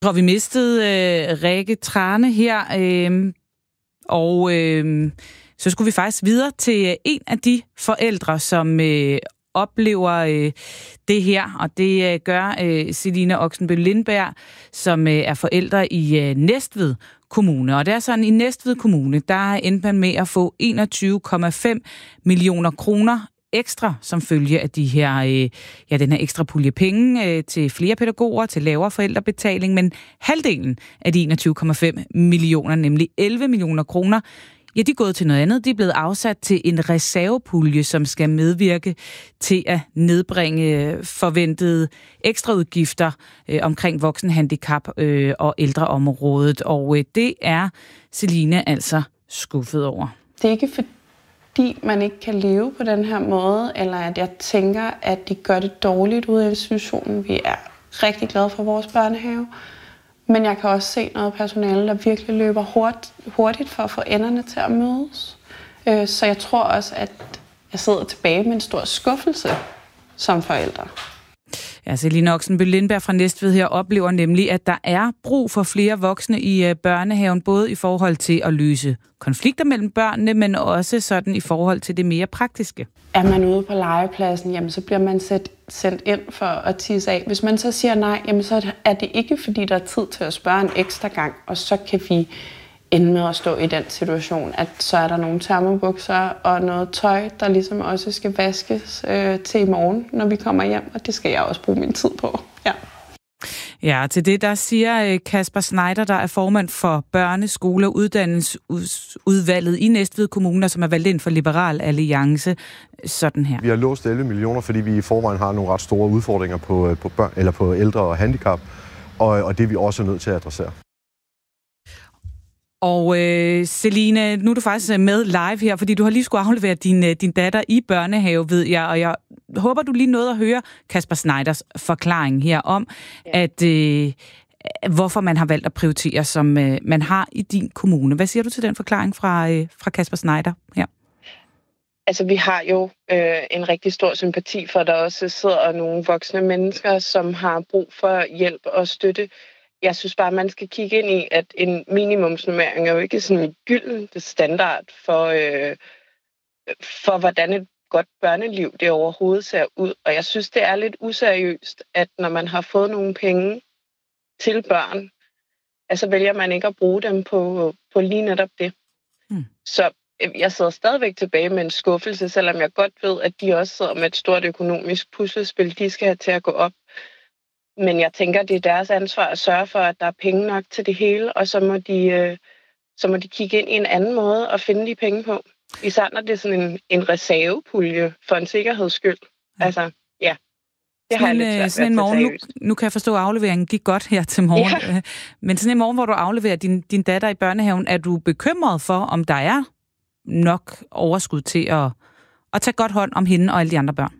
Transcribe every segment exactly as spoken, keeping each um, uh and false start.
Jeg tror, vi mistede øh, Rikke Trane her, øh, og øh, så skulle vi faktisk videre til en af de forældre, som øh, oplever øh, det her, og det øh, gør øh, Celine Oxenbøl Lindberg, som øh, er forældre i øh, Næstved Kommune. Og det er sådan, i Næstved Kommune, der endte man med at få enogtyve komma fem millioner kroner ekstra som følge af de her, øh, ja, den her ekstra pulje penge øh, til flere pædagoger, til lavere forældrebetaling, men halvdelen af de enogtyve komma fem millioner, nemlig elleve millioner kroner, ja, de er gået til noget andet. De er blevet afsat til en reservepulje, som skal medvirke til at nedbringe forventede ekstraudgifter øh, omkring voksenhandicap øh, og ældreområdet. Og øh, det er Celine altså skuffet over. Det er ikke fordi, man ikke kan leve på den her måde, eller at jeg tænker, at de gør det dårligt ude i institutionen. Vi er rigtig glade for vores børnehave. Men jeg kan også se noget personale, der virkelig løber hurtigt, hurtigt for at få enderne til at mødes. Så jeg tror også, at jeg sidder tilbage med en stor skuffelse som forælder. Ja, Celine Oxenbøl Lindberg fra Næstved her oplever nemlig, at der er brug for flere voksne i børnehaven, både i forhold til at løse konflikter mellem børnene, men også sådan i forhold til det mere praktiske. Er man ude på legepladsen, jamen, så bliver man sendt, sendt ind for at tisse af. Hvis man så siger nej, jamen, så er det ikke, fordi der er tid til at spørge en ekstra gang, og så kan vi ende med at stå i den situation, at så er der nogle termobukser og noget tøj, der ligesom også skal vaskes øh, til i morgen, når vi kommer hjem, og det skal jeg også bruge min tid på. Ja. Ja, til det der siger Kasper Schneider, der er formand for Børne-, Skole- og Uddannelsesudvalget i Næstved Kommune, som er valgt ind for Liberal Alliance, sådan her. Vi har låst elleve millioner, fordi vi i forvejen har nogle ret store udfordringer på, på, børn, eller på ældre og handicap, og, og det er vi også nødt til at adressere. Og øh, Celine, nu er du faktisk med live her, fordi du har lige skulle aflevere din, din datter i børnehave, ved jeg, og jeg håber, du lige nåede at høre Kasper Schneiders forklaring her om, ja. at øh, hvorfor man har valgt at prioritere, som øh, man har i din kommune. Hvad siger du til den forklaring fra, øh, fra Kasper Schneider her? Altså, vi har jo øh, en rigtig stor sympati for, at der også sidder nogle voksne mennesker, som har brug for hjælp og støtte. Jeg synes bare, man skal kigge ind i, at en minimumsnormering er jo ikke sådan en gylden standard for, øh, for, hvordan et godt børneliv det overhovedet ser ud. Og jeg synes, det er lidt useriøst, at når man har fået nogle penge til børn, altså vælger man ikke at bruge dem på, på lige netop det. Hmm. Så jeg sidder stadigvæk tilbage med en skuffelse, selvom jeg godt ved, at de også sidder med et stort økonomisk puslespil, de skal have til at gå op. Men jeg tænker, det er deres ansvar at sørge for, at der er penge nok til det hele, og så må de, øh, så må de kigge ind i en anden måde og finde de penge på. Især når det er sådan en, en reservepulje for en sikkerheds skyld. Ja. Altså, ja. Det har sådan, jeg lidt sådan en morgen, nu, nu kan jeg forstå, at afleveringen gik godt her til morgen. Ja. Men sådan en morgen, hvor du afleverer din, din datter i børnehaven, er du bekymret for, om der er nok overskud til at, at tage godt hånd om hende og alle de andre børn?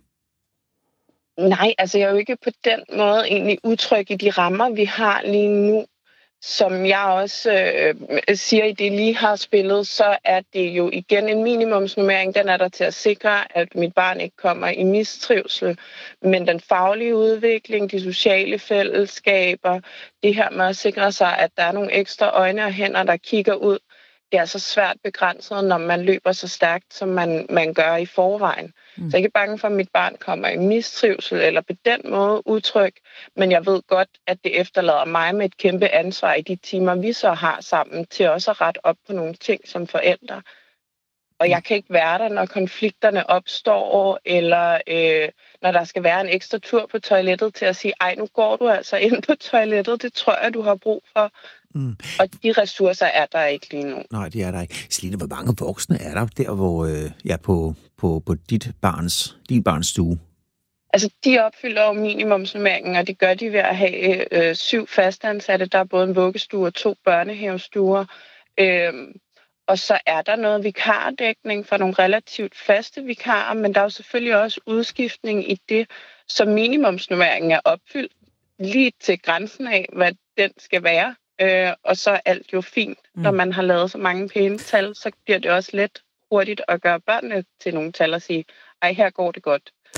Nej, altså jeg er jo ikke på den måde egentlig utryg i de rammer, vi har lige nu. Som jeg også øh, siger i det, lige har spillet, så er det jo igen en minimumsnormering. Den er der til at sikre, at mit barn ikke kommer i mistrivsel. Men den faglige udvikling, de sociale fællesskaber, det her med at sikre sig, at der er nogle ekstra øjne og hænder, der kigger ud, det er så svært begrænset, når man løber så stærkt, som man, man gør i forvejen. Mm. Så jeg er ikke bange for, at mit barn kommer i mistrivsel eller på den måde utryg, men jeg ved godt, at det efterlader mig med et kæmpe ansvar i de timer, vi så har sammen, til også at rette op på nogle ting som forældre. Og jeg kan ikke være der, når konflikterne opstår, eller øh, når der skal være en ekstra tur på toilettet til at sige, ej, nu går du altså ind på toilettet, det tror jeg, du har brug for. Mm. Og de ressourcer er der ikke lige nu. Nej, det er der ikke. Celine, hvor mange voksne er der der, hvor øh, ja, på, på, på dit barns, din barns stue? Altså, de opfylder jo minimumsnormeringen, og det gør de ved at have øh, syv fastansatte. Der er både en vuggestue og to børnehavestuer. Øhm, og så er der noget vikardækning for nogle relativt faste vikarer, men der er jo selvfølgelig også udskiftning i det, så minimumsnormeringen er opfyldt lige til grænsen af, hvad den skal være. Øh, og så er alt jo fint. Mm. Når man har lavet så mange pæne tal, så bliver det også let hurtigt at gøre børnene til nogle tal og sige, ej, her går det godt.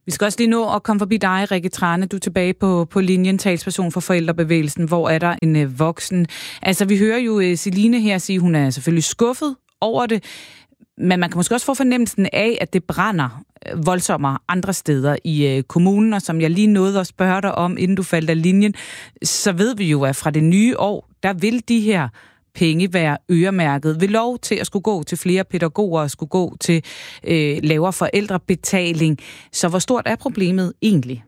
Vi skal også lige nå at komme forbi dig, Rikke Trane. Du er tilbage på, på linjen, talsperson for forældrebevægelsen. Hvor er der en øh, voksen? Altså, vi hører jo øh, Celine her sige, hun er selvfølgelig skuffet over det, men man kan måske også få fornemmelsen af, at det brænder øh, voldsommere andre steder i øh, kommunen, og som jeg lige nåede at spørge dig om, inden du faldt af linjen, så ved vi jo, at fra det nye år, der vil de her penge være øremærket, ved lov til at skulle gå til flere pædagoger og skulle gå til øh, lavere forældrebetaling. Så hvor stort er problemet egentlig?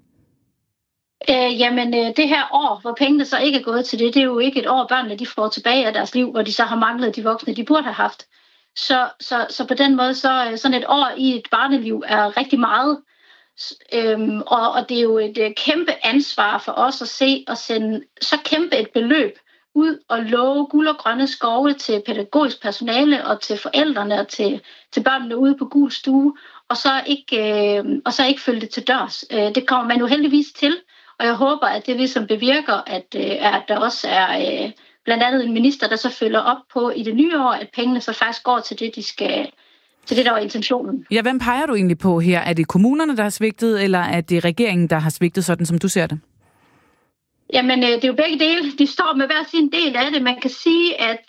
Øh, jamen, øh, det her år, hvor pengene så ikke er gået til det, det er jo ikke et år, børnene de får tilbage af deres liv, hvor de så har manglet de voksne, de burde have haft. Så, så, så på den måde, så sådan et år i et barneliv er rigtig meget. Øhm, og, og det er jo et, et kæmpe ansvar for os at se og sende så kæmpe et beløb ud og love guld og grønne skove til pædagogisk personale og til forældrene og til, til børnene ude på Gul Stue, og så ikke, øh, og så ikke følge det til dørs. Øh, det kommer man jo heldigvis til, og jeg håber, at det ligesom bevirker, at, øh, at der også er øh, blandt andet en minister, der så følger op på i det nye år, at pengene så faktisk går til det, de skal, til det, der var intentionen. Ja, hvem peger du egentlig på her? Er det kommunerne, der har svigtet, eller er det regeringen, der har svigtet, sådan som du ser det? Jamen, det er jo begge dele. De står med hver sin del af det. Man kan sige, at,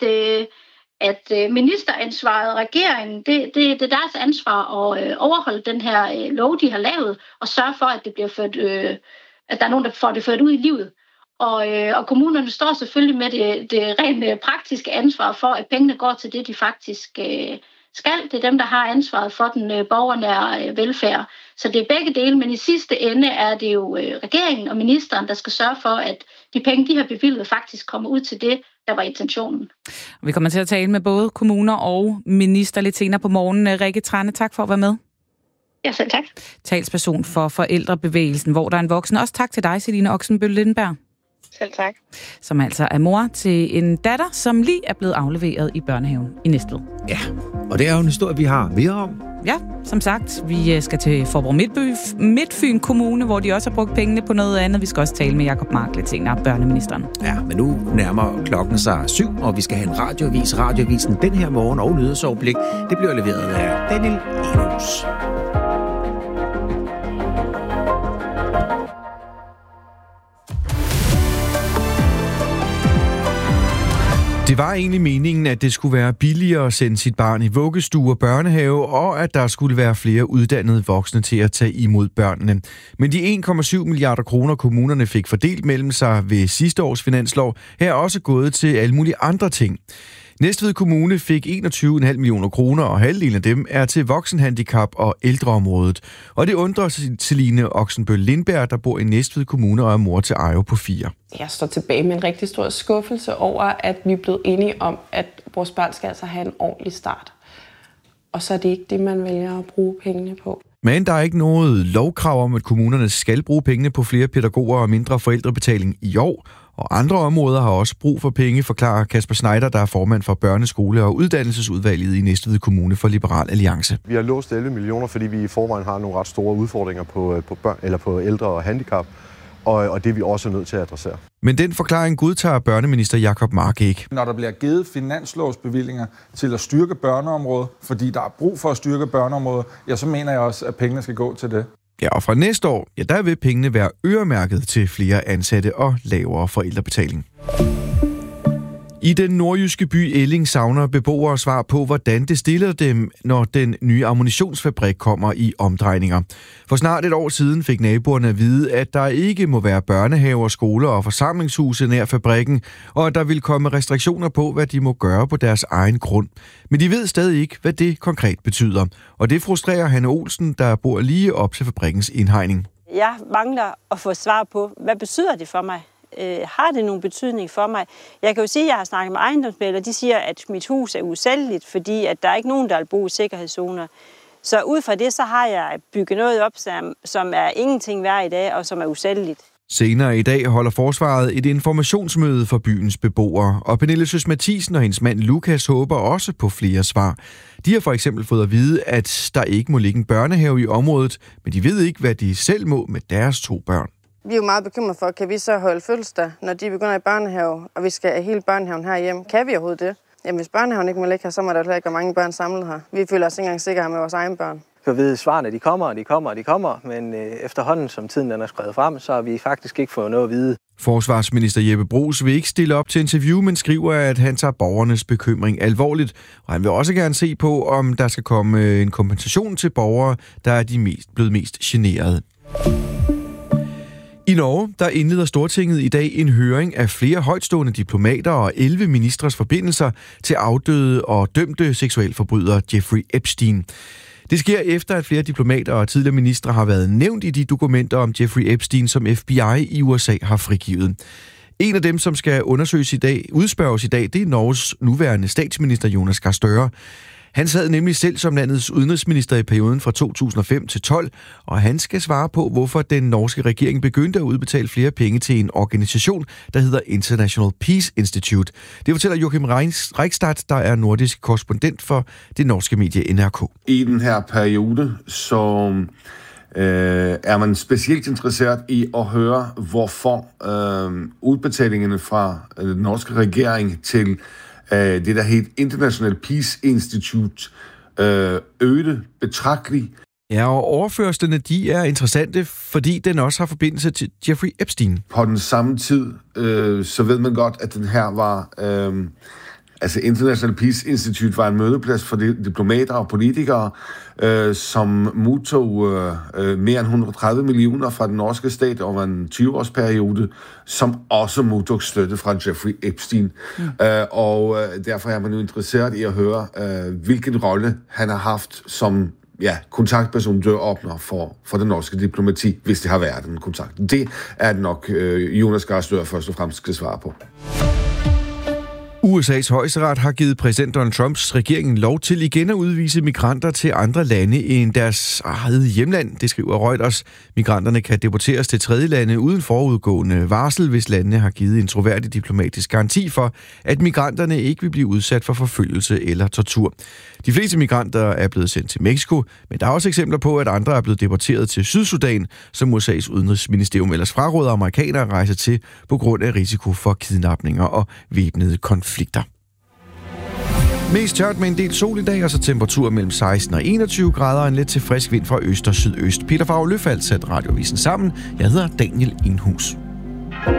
at ministeransvaret og regeringen, det, det, det er deres ansvar at overholde den her lov, de har lavet, og sørge for, at det bliver ført, at der er nogen, der får det ført ud i livet. Og, og kommunerne står selvfølgelig med det, det rent praktiske ansvar for, at pengene går til det, de faktisk skal. Det er dem, der har ansvaret for den borgernære velfærd. Så det er begge dele, men i sidste ende er det jo regeringen og ministeren, der skal sørge for, at de penge, de har bevilget, faktisk kommer ud til det, der var intentionen. Vi kommer til at tale med både kommuner og minister lidt senere på morgenen. Rikke Trane, tak for at være med. Ja, selv tak. Talsperson for forældrebevægelsen, hvor der er en voksen. Også tak til dig, Celine Oxenbøl-Lindenberg. Selv tak. Som altså er mor til en datter, som lige er blevet afleveret i børnehaven i Næstved. Ja, og det er jo en historie, vi har mere om. Ja, som sagt, vi skal til Faaborg Midtby, Midtfyn Kommune, hvor de også har brugt pengene på noget andet. Vi skal også tale med Jacob Mark lidt senere, børneministeren. Ja, men nu nærmer klokken sig syv, og vi skal have en radioavis. Radioavisen den her morgen og nyhedsoverblik, det bliver leveret af Daniel Enos. Det var egentlig meningen, at det skulle være billigere at sende sit barn i vuggestue og børnehave, og at der skulle være flere uddannede voksne til at tage imod børnene. Men de en komma syv milliarder kroner, kommunerne fik fordelt mellem sig ved sidste års finanslov, her er også gået til alle mulige andre ting. Næstved Kommune fik enogtyve komma fem millioner kroner, og halvdelen af dem er til voksenhandicap og ældreområdet. Og det undrer Celine Oxenbøl-Lindberg, der bor i Næstved Kommune og er mor til Ajo på fire. Jeg står tilbage med en rigtig stor skuffelse over, at vi er blevet enige om, at vores børn skal altså have en ordentlig start. Og så er det ikke det, man vælger at bruge pengene på. Men der er ikke noget lovkrav om, at kommunerne skal bruge pengene på flere pædagoger og mindre forældrebetaling i år. Og andre områder har også brug for penge, forklarer Kasper Schneider, der er formand for børneskole- og uddannelsesudvalget i Næstved Kommune for Liberal Alliance. Vi har låst elleve millioner, fordi vi i forvejen har nogle ret store udfordringer på, på, børn, eller på ældre og handicap, og, og det er vi også nødt til at adressere. Men den forklaring godtager børneminister Jacob Mark ikke. Når der bliver givet finanslovsbevillinger til at styrke børneområdet, fordi der er brug for at styrke børneområdet, ja, så mener jeg også, at pengene skal gå til det. Ja, og fra næste år, ja, der vil pengene være øremærket til flere ansatte og lavere forældrebetaling. I den nordjyske by Elling savner beboere svar på, hvordan det stiller dem, når den nye ammunitionsfabrik kommer i omdrejninger. For snart et år siden fik naboerne at vide, at der ikke må være børnehaver, skoler og forsamlingshuse nær fabrikken, og at der vil komme restriktioner på, hvad de må gøre på deres egen grund. Men de ved stadig ikke, hvad det konkret betyder. Og det frustrerer Hanne Olsen, der bor lige op til fabrikkens indhegning. Jeg mangler at få svar på, hvad betyder det for mig? Øh, har det nogen betydning for mig? Jeg kan jo sige, at jeg har snakket med ejendomsmæglere, de siger, at mit hus er usælgeligt, fordi at der er ikke nogen, der vil bo i sikkerhedszoner. Så ud fra det, så har jeg bygget noget op, som, som er ingenting værd i dag, og som er usælgeligt. Senere i dag holder forsvaret et informationsmøde for byens beboere, og Pernille Søs Mathisen og hendes mand Lukas håber også på flere svar. De har for eksempel fået at vide, at der ikke må ligge en børnehave i området, men de ved ikke, hvad de selv må med deres to børn. Vi er jo meget bekymrede for, kan vi så holde fødselsdag, når de begynder i børnehave, og vi skal have hele børnehaven herhjemme? Kan vi overhovedet det? Jamen, hvis børnehaven ikke må ligge her, så må der heller ikke være mange børn samlet her. Vi føler os ikke engang sikre med vores egne børn. kan vide, at svarene de kommer, og de kommer, og de kommer, men øh, efterhånden, som tiden den er skrevet frem, så har vi faktisk ikke fået noget at vide. Forsvarsminister Jeppe Bruus vil ikke stille op til interview, men skriver, at han tager borgernes bekymring alvorligt. Og han vil også gerne se på, om der skal komme en kompensation til borgere, der er de mest, blevet mest generede. I Norge, der indleder Stortinget i dag en høring af flere højtstående diplomater og elleve ministres forbindelser til afdøde og dømte seksualforbryder Jeffrey Epstein. Det sker efter, at flere diplomater og tidligere ministre har været nævnt i de dokumenter om Jeffrey Epstein, som F B I i U S A har frigivet. En af dem, som skal undersøges i dag, udspørges i dag, det er Norges nuværende statsminister Jonas Gahr Støre. Han sad nemlig selv som landets udenrigsminister i perioden fra to tusind og fem til tolv, og han skal svare på, hvorfor den norske regering begyndte at udbetale flere penge til en organisation, der hedder International Peace Institute. Det fortæller Joachim Reichstad, der er nordisk korrespondent for det norske medie N R K. I den her periode, så øh, er man specielt interesseret i at høre, hvorfor øh, udbetalingerne fra den norske regering til det der hed International Peace Institute øgede betragteligt. Ja, og overførslerne, de er interessante, fordi den også har forbindelse til Jeffrey Epstein. På den samme tid, øh, så ved man godt, at den her var... Øh, altså International Peace Institute var en mødeplads for de diplomater og politikere, øh, som modtog øh, mere end et hundrede og tredive millioner fra den norske stat over en tyve-års periode, som også modtog støtte fra Jeffrey Epstein. Mm. Øh, og øh, derfor er man jo interesseret i at høre, øh, hvilken rolle han har haft som ja, kontaktperson, døråbner for, for den norske diplomati, hvis det har været en kontakt. Det er nok øh, Jonas Gahr Støre først og fremmest skal svare på. U S A's højesteret har givet præsident Donald Trumps regering lov til igen at udvise migranter til andre lande end deres eget hjemland, det skriver Reuters. Migranterne kan deporteres til tredje lande uden forudgående varsel, hvis landene har givet en troværdig diplomatisk garanti for, at migranterne ikke vil blive udsat for forfølgelse eller tortur. De fleste migranter er blevet sendt til Mexico, men der er også eksempler på, at andre er blevet deporteret til Sydsudan, som U S A's udenrigsministerium ellers fraråder amerikanere at rejse til på grund af risiko for kidnapninger og væbnede konflikter. Mest tørt med en del sol i dag, og så temperatur mellem seksten og enogtyve grader og en let til frisk vind fra øst og sydøst. Peter Favre Løfald satte Radioavisen sammen. Jeg hedder Daniel Enhus.